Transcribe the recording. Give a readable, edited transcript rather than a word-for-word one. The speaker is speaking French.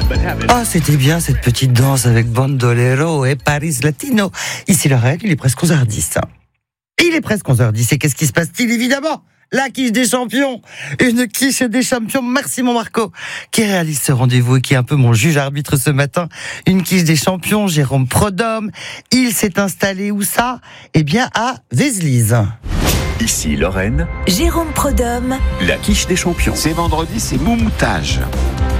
Oh, c'était bien cette petite danse avec Bandolero et Paris Latino. Ici Lorraine, il est presque 11h10. Il est presque 11h10 et qu'est-ce qui se passe-t-il? Évidemment, la quiche des champions. Une quiche des champions. Merci mon Marco qui réalise ce rendez-vous et qui est un peu mon juge arbitre ce matin. Une quiche des champions, Jérôme Prodhomme. Il s'est installé où ça? Eh bien à Vézelise. Ici Lorraine, Jérôme Prodhomme. la quiche des champions. C'est vendredi, c'est moumoutage.